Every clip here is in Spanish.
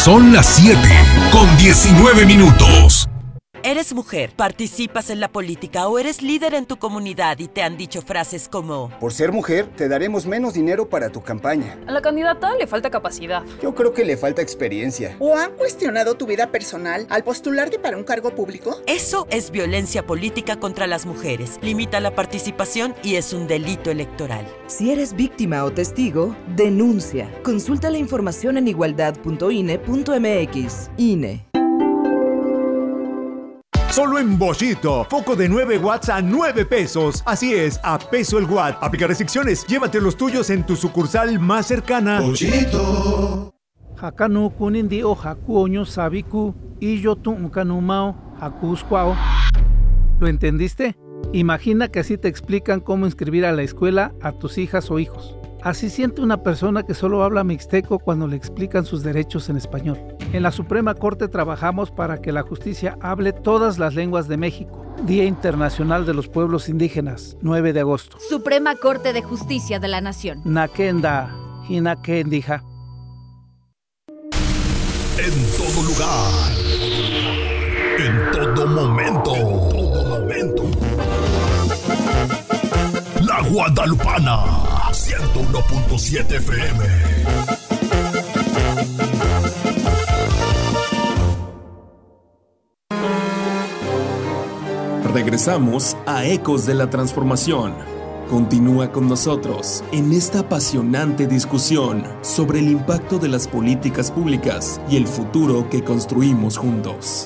Son las 7:19. ¿Eres mujer, participas en la política o eres líder en tu comunidad y te han dicho frases como: por ser mujer, te daremos menos dinero para tu campaña? A la candidata le falta capacidad. Yo creo que le falta experiencia. ¿O han cuestionado tu vida personal al postularte para un cargo público? Eso es violencia política contra las mujeres. Limita la participación y es un delito electoral. Si eres víctima o testigo, denuncia. Consulta la información en igualdad.ine.mx. INE. Solo en Bollito, foco de 9 watts a 9 pesos. Así es, a peso el watt. Aplica restricciones. Llévate los tuyos en tu sucursal más cercana. Bollito. Hakanu kunindi o hakuoño sabiku y yo tu unkanumao hakuskwao. ¿Lo entendiste? Imagina que así te explican cómo inscribir a la escuela a tus hijas o hijos. Así siente una persona que solo habla mixteco cuando le explican sus derechos en español. En la Suprema Corte trabajamos para que la justicia hable todas las lenguas de México. Día Internacional de los Pueblos Indígenas, 9 de agosto. Suprema Corte de Justicia de la Nación. Nakenda, Hinakendija. En todo lugar, en todo momento, La Guadalupana, 101.7 FM. Regresamos a Ecos de la Transformación. Continúa con nosotros en esta apasionante discusión sobre el impacto de las políticas públicas y el futuro que construimos juntos.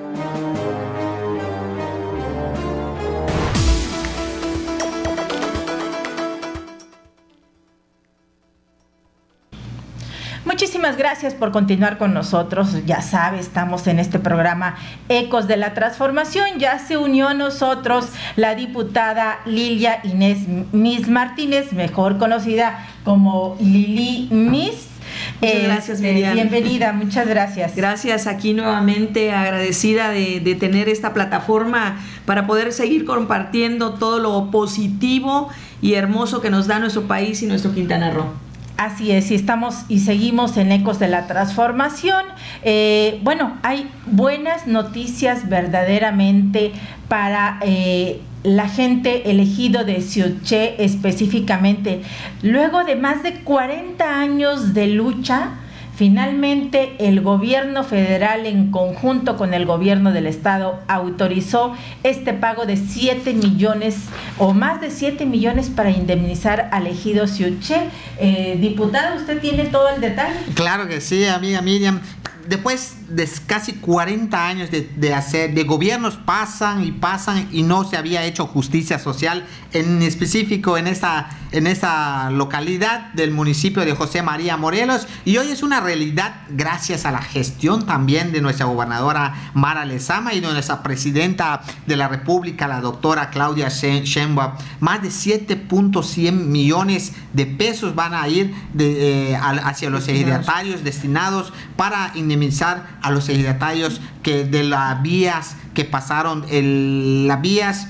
Muchísimas gracias por continuar con nosotros. Ya sabe, estamos en este programa Ecos de la Transformación. Ya se unió a nosotros la diputada Lilia Inés Miss Martínez, mejor conocida como Lili Miss. Muchas gracias, Miriam. Bienvenida, muchas gracias. Gracias, aquí nuevamente agradecida de tener esta plataforma para poder seguir compartiendo todo lo positivo y hermoso que nos da nuestro país y nuestro Quintana Roo. Así es, y estamos y seguimos en Ecos de la Transformación. Bueno, hay buenas noticias verdaderamente para la gente elegido de Siuché específicamente. Luego de más de 40 años de lucha, finalmente el gobierno federal en conjunto con el gobierno del estado autorizó este pago de 7 millones o más de 7 millones para indemnizar al ejido Siuché. Diputada, ¿usted tiene todo el detalle? Claro que sí, amiga Miriam. Después de casi 40 años de gobiernos pasan y no se había hecho justicia social, en específico en esta localidad del municipio de José María Morelos, y hoy es una realidad gracias a la gestión también de nuestra gobernadora Mara Lezama y de nuestra presidenta de la República, la doctora Claudia Sheinbaum. Más de 7.100 millones de pesos van a ir hacia los ejidatarios destinados para indemnizar a los ejidatarios que de las vías que pasaron, las vías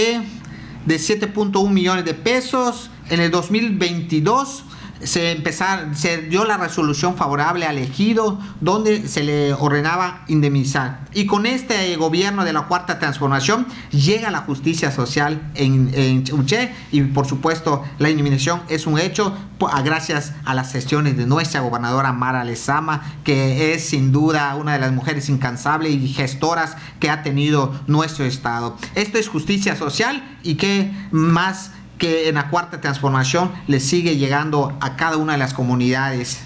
de 7.1 millones de pesos. En el 2022 se dio la resolución favorable al ejido donde se le ordenaba indemnizar, y con este gobierno de la Cuarta Transformación llega la justicia social en Siuché, y por supuesto la indemnización es un hecho gracias a las gestiones de nuestra gobernadora Mara Lezama, que es sin duda una de las mujeres incansables y gestoras que ha tenido nuestro estado. Esto es justicia social, y qué más que en la Cuarta Transformación le sigue llegando a cada una de las comunidades.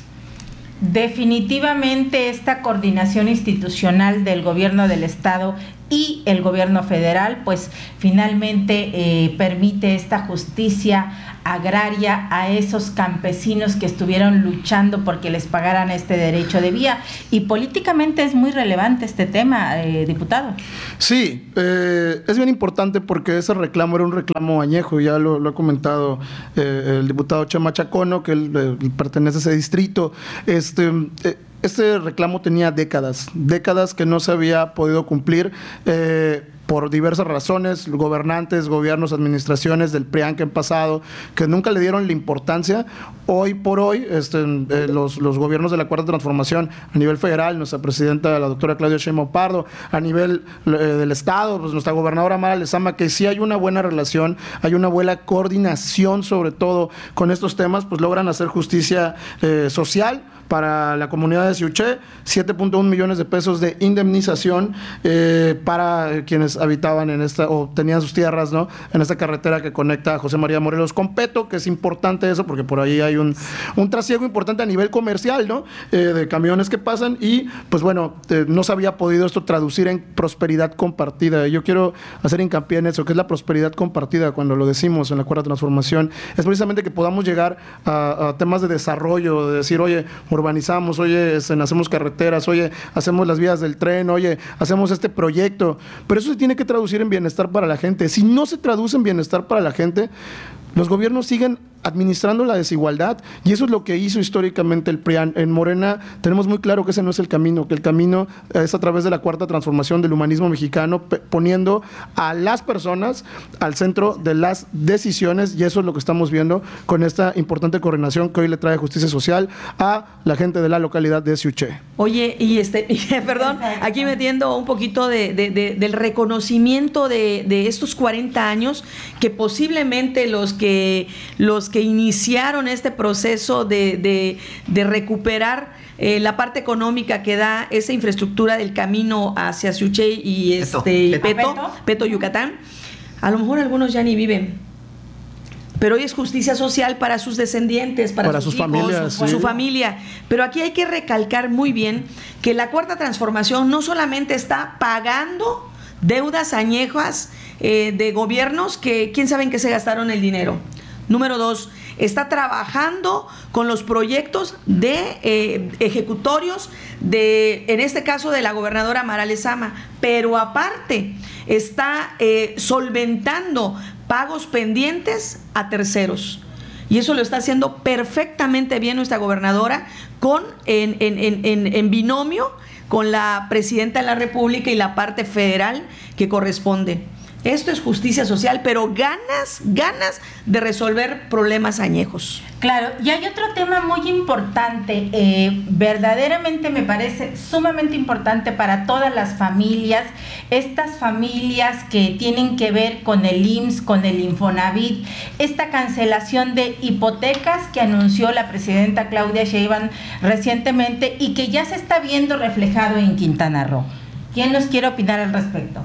Definitivamente esta coordinación institucional del gobierno del estado y el gobierno federal, pues finalmente permite esta justicia agraria a esos campesinos que estuvieron luchando porque les pagaran este derecho de vía. Y políticamente es muy relevante este tema, diputado. Sí, es bien importante porque ese reclamo era un reclamo añejo, ya lo ha comentado el diputado Chema Chacono, que él pertenece a ese distrito. Este reclamo tenía décadas que no se había podido cumplir. por diversas razones, gobernantes, gobiernos, administraciones del PRIAN que han pasado, que nunca le dieron la importancia. Hoy por hoy, los gobiernos de la Cuarta Transformación a nivel federal, nuestra presidenta, la doctora Claudia Sheinbaum Pardo, a nivel del Estado, pues nuestra gobernadora Mara Lezama, que sí hay una buena relación, hay una buena coordinación sobre todo con estos temas, pues logran hacer justicia social para la comunidad de Siuché, 7.1 millones de pesos de indemnización para quienes habitaban en esta, o tenían sus tierras, ¿no?, en esta carretera que conecta a José María Morelos con Peto, que es importante eso, porque por ahí hay un trasiego importante a nivel comercial, ¿no?, de camiones que pasan, y pues bueno, no se había podido esto traducir en prosperidad compartida. Yo quiero hacer hincapié en eso, que es la prosperidad compartida. Cuando lo decimos en la Cuarta Transformación, es precisamente que podamos llegar a temas de desarrollo, de decir, oye, urbanizamos, oye, hacemos carreteras, oye, hacemos las vías del tren, oye, hacemos este proyecto, pero eso se tiene que traducir en bienestar para la gente. Si no se traduce en bienestar para la gente, los gobiernos siguen administrando la desigualdad, y eso es lo que hizo históricamente el PRIAN. En Morena tenemos muy claro que ese no es el camino, que el camino es a través de la Cuarta Transformación del humanismo mexicano, poniendo a las personas al centro de las decisiones, y eso es lo que estamos viendo con esta importante coordinación que hoy le trae Justicia Social a la gente de la localidad de Siuché. Oye, y perdón, aquí metiendo un poquito del reconocimiento de estos 40 años, que posiblemente los que iniciaron este proceso de recuperar la parte económica que da esa infraestructura del camino hacia Siuché y Peto, Yucatán, a lo mejor algunos ya ni viven. Pero hoy es justicia social para sus descendientes, para sus hijos, familias, su familia. Pero aquí hay que recalcar muy bien que la Cuarta Transformación no solamente está pagando deudas añejas de gobiernos que quién sabe en qué se gastaron el dinero. Número 2, está trabajando con los proyectos de ejecutorios en este caso de la gobernadora Mara Lezama, pero aparte está solventando pagos pendientes a terceros. Y eso lo está haciendo perfectamente bien nuestra gobernadora en binomio con la presidenta de la República y la parte federal que corresponde. Esto es justicia social, pero ganas de resolver problemas añejos. Claro, y hay otro tema muy importante, verdaderamente me parece sumamente importante para todas las familias, estas familias que tienen que ver con el IMSS, con el Infonavit, esta cancelación de hipotecas que anunció la presidenta Claudia Sheinbaum recientemente y que ya se está viendo reflejado en Quintana Roo. ¿Quién nos quiere opinar al respecto?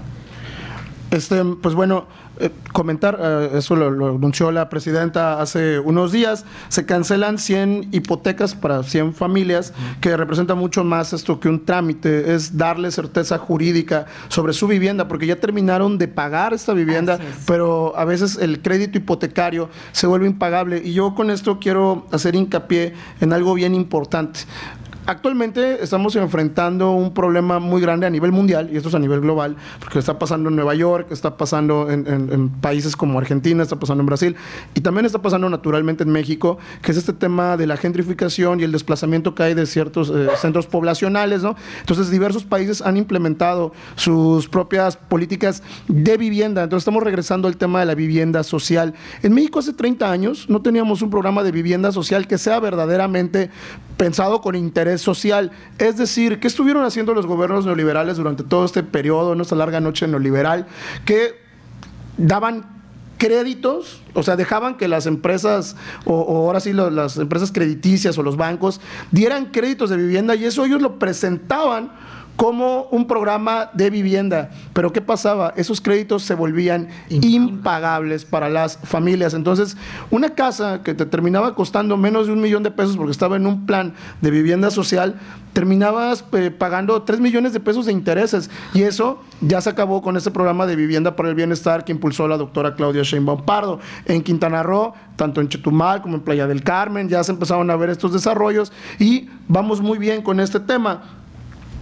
Pues bueno, comentar, eso lo anunció la presidenta hace unos días, se cancelan 100 hipotecas para 100 familias, que representa mucho más esto que un trámite, es darle certeza jurídica sobre su vivienda, porque ya terminaron de pagar esta vivienda, pero a veces el crédito hipotecario se vuelve impagable, y yo con esto quiero hacer hincapié en algo bien importante. Actualmente estamos enfrentando un problema muy grande a nivel mundial, y esto es a nivel global, porque está pasando en Nueva York, está pasando en países como Argentina, está pasando en Brasil, y también está pasando naturalmente en México, que es este tema de la gentrificación y el desplazamiento que hay de ciertos centros poblacionales, ¿no? Entonces, diversos países han implementado sus propias políticas de vivienda. Entonces, estamos regresando al tema de la vivienda social. En México hace 30 años no teníamos un programa de vivienda social que sea verdaderamente pensado con interés social. Es decir, ¿qué estuvieron haciendo los gobiernos neoliberales durante todo este periodo, en esta larga noche neoliberal? Que daban créditos, o sea, dejaban que las empresas, o ahora sí las empresas crediticias o los bancos, dieran créditos de vivienda, y eso ellos lo presentaban como un programa de vivienda. Pero ¿qué pasaba? Esos créditos se volvían impagables para las familias. Entonces, una casa que te terminaba costando menos de $1 millón porque estaba en un plan de vivienda social, terminabas pagando 3 millones de pesos de intereses, y eso ya se acabó con este programa de vivienda para el bienestar que impulsó la doctora Claudia Sheinbaum Pardo. En Quintana Roo, tanto en Chetumal como en Playa del Carmen, ya se empezaron a ver estos desarrollos, y vamos muy bien con este tema.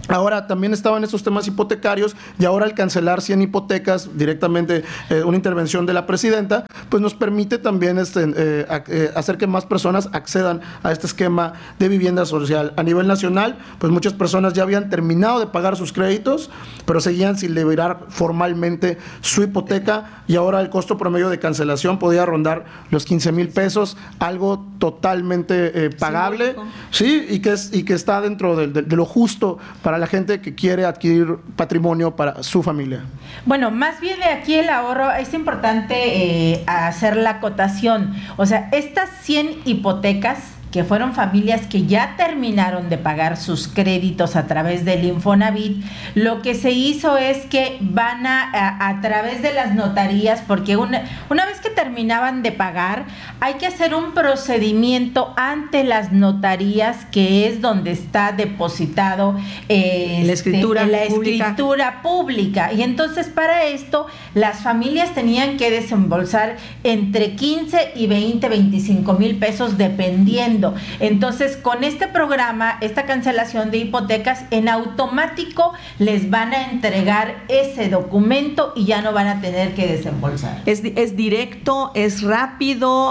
Ahora también estaban estos temas hipotecarios y ahora al cancelar 100 hipotecas directamente, una intervención de la presidenta, pues nos permite también hacer que más personas accedan a este esquema de vivienda social. A nivel nacional, pues muchas personas ya habían terminado de pagar sus créditos, pero seguían sin liberar formalmente su hipoteca y ahora el costo promedio de cancelación podía rondar los 15,000 pesos, algo totalmente pagable, sí, y que está dentro de lo justo para la gente que quiere adquirir patrimonio para su familia. Bueno, más bien de aquí el ahorro, es importante hacer la acotación. O sea, estas 100 hipotecas que fueron familias que ya terminaron de pagar sus créditos a través del Infonavit, lo que se hizo es que van a través de las notarías, porque una vez que terminaban de pagar, hay que hacer un procedimiento ante las notarías, que es donde está depositado la escritura pública. Y entonces para esto las familias tenían que desembolsar entre 15 y 25 mil pesos dependiendo. Entonces, con este programa, esta cancelación de hipotecas, en automático les van a entregar ese documento y ya no van a tener que desembolsar. Es directo, es rápido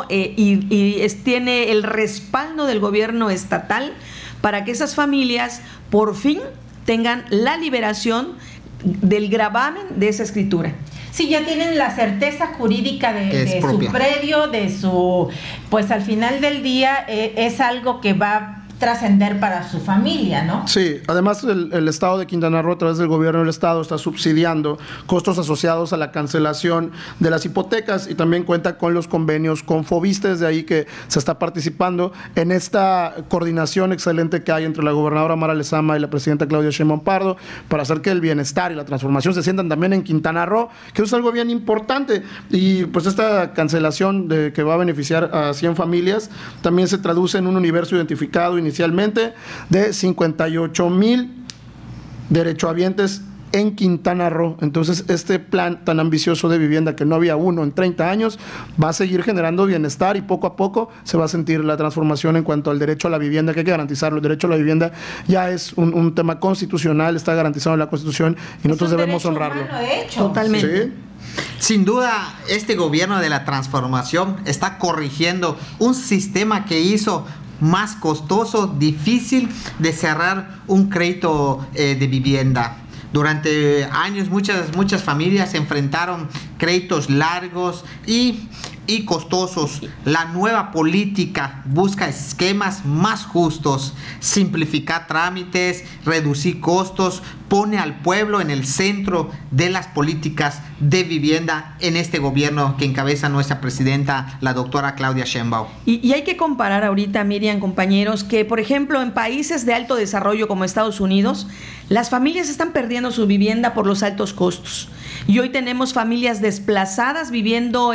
y tiene el respaldo del gobierno estatal para que esas familias por fin tengan la liberación del gravamen de esa escritura. Sí, ya tienen la certeza jurídica de su predio, de su, pues al final del día es algo que va a trascender para su familia, ¿no? Sí, además el Estado de Quintana Roo, a través del gobierno del Estado, está subsidiando costos asociados a la cancelación de las hipotecas y también cuenta con los convenios con Fobiste, desde ahí que se está participando en esta coordinación excelente que hay entre la gobernadora Mara Lezama y la presidenta Claudia Sheinbaum Pardo para hacer que el bienestar y la transformación se sientan también en Quintana Roo, que eso es algo bien importante. Y pues esta cancelación que va a beneficiar a 100 familias también se traduce en un universo identificado inicialmente de 58,000 derechohabientes en Quintana Roo. Entonces, este plan tan ambicioso de vivienda, que no había uno en 30 años, va a seguir generando bienestar y poco a poco se va a sentir la transformación en cuanto al derecho a la vivienda, que hay que garantizarlo. El derecho a la vivienda ya es un tema constitucional, está garantizado en la Constitución y nosotros debemos honrarlo. Totalmente. ¿Sí? Sin duda, este gobierno de la transformación está corrigiendo un sistema que hizo más costoso, difícil de cerrar un crédito de vivienda. Durante años muchas familias enfrentaron créditos largos y costosos. La nueva política busca esquemas más justos, simplificar trámites, reducir costos, pone al pueblo en el centro de las políticas de vivienda en este gobierno que encabeza nuestra presidenta, la doctora Claudia Sheinbaum. Y hay que comparar ahorita, Miriam, compañeros, que por ejemplo en países de alto desarrollo como Estados Unidos, las familias están perdiendo su vivienda por los altos costos. Y hoy tenemos familias desplazadas viviendo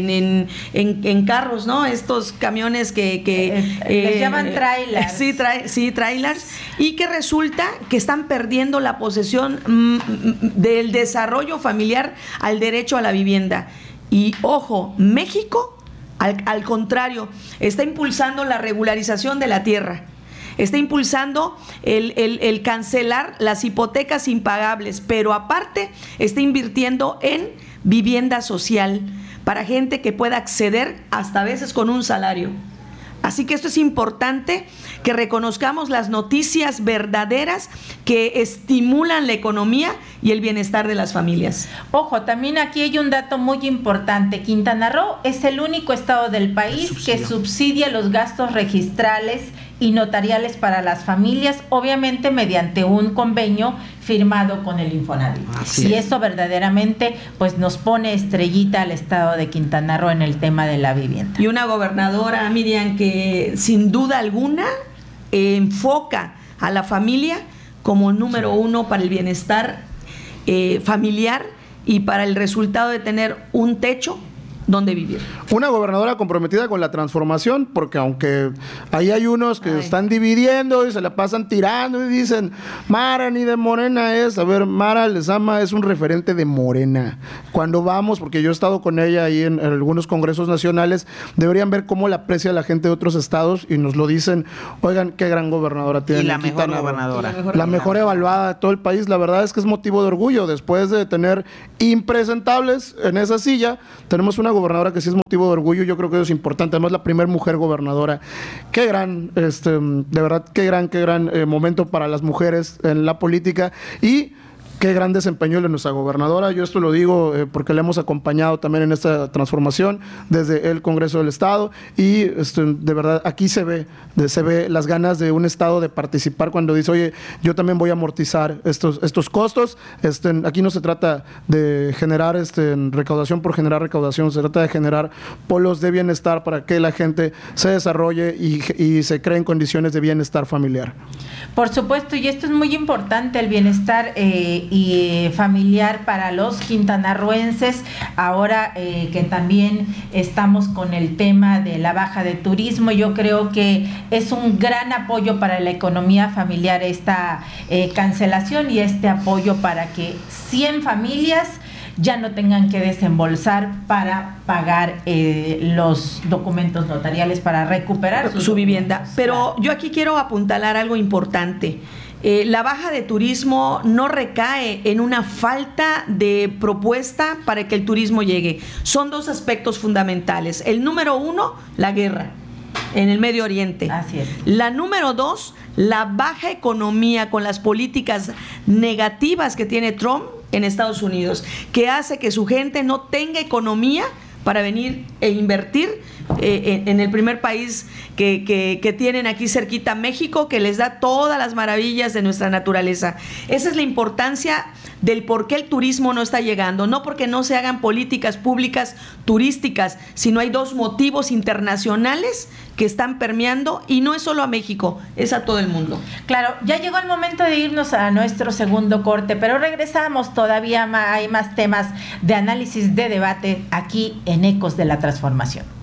en carros, ¿no? Estos camiones que les llaman trailers. Sí, trailers. Y que resulta que están perdiendo la posesión del desarrollo familiar al derecho a la vivienda. Y ojo, México, al contrario, está impulsando la regularización de la tierra. Está impulsando el cancelar las hipotecas impagables, pero aparte está invirtiendo en vivienda social para gente que pueda acceder hasta a veces con un salario. Así que esto es importante, que reconozcamos las noticias verdaderas que estimulan la economía y el bienestar de las familias. Ojo, también aquí hay un dato muy importante. Quintana Roo es el único estado del país que subsidia los gastos registrales y notariales para las familias, obviamente mediante un convenio firmado con el Infonavit. Y eso verdaderamente pues nos pone estrellita al estado de Quintana Roo en el tema de la vivienda. Y una gobernadora, Miriam, que sin duda alguna enfoca a la familia como número uno para el bienestar familiar y para el resultado de tener un techo dónde vivir. Una gobernadora comprometida con la transformación, porque aunque ahí hay unos que están dividiendo y se la pasan tirando y dicen, Mara ni de Morena es, a ver, Mara Lezama es un referente de Morena. Cuando vamos, porque yo he estado con ella ahí en algunos congresos nacionales, deberían ver cómo la aprecia la gente de otros estados y nos lo dicen, oigan, qué gran gobernadora tiene. Y la mejor gobernadora. La mejor evaluada de todo el país. La verdad es que es motivo de orgullo. Después de tener impresentables en esa silla, tenemos una gobernadora que sí es motivo de orgullo. Yo creo que eso es importante. Además, la primera mujer gobernadora. Qué gran, de verdad, qué gran momento para las mujeres en la política. Y qué gran desempeño de nuestra gobernadora. Yo esto lo digo porque la hemos acompañado también en esta transformación desde el Congreso del Estado y de verdad aquí se ve las ganas de un Estado de participar cuando dice, oye, yo también voy a amortizar estos costos. Aquí no se trata de generar recaudación por generar recaudación, se trata de generar polos de bienestar para que la gente se desarrolle y se creen condiciones de bienestar familiar. Por supuesto, y esto es muy importante, el bienestar y familiar para los quintanarroenses, ahora que también estamos con el tema de la baja de turismo. Yo creo que es un gran apoyo para la economía familiar esta cancelación y este apoyo para que 100 familias ya no tengan que desembolsar para pagar los documentos notariales para recuperar su vivienda. Pero yo aquí quiero apuntalar algo importante. La baja de turismo no recae en una falta de propuesta para que el turismo llegue. Son dos aspectos fundamentales. El número uno, la guerra en el Medio Oriente. Así es. La número dos, la baja economía con las políticas negativas que tiene Trump en Estados Unidos, que hace que su gente no tenga economía para venir e invertir en el primer país que tienen aquí cerquita, México, que les da todas las maravillas de nuestra naturaleza. Esa es la importancia del por qué el turismo no está llegando, no porque no se hagan políticas públicas turísticas, sino hay dos motivos internacionales que están permeando, y no es solo a México, es a todo el mundo. Claro, ya llegó el momento de irnos a nuestro segundo corte, pero regresamos, todavía hay más temas de análisis, de debate aquí en Ecos de la Transformación.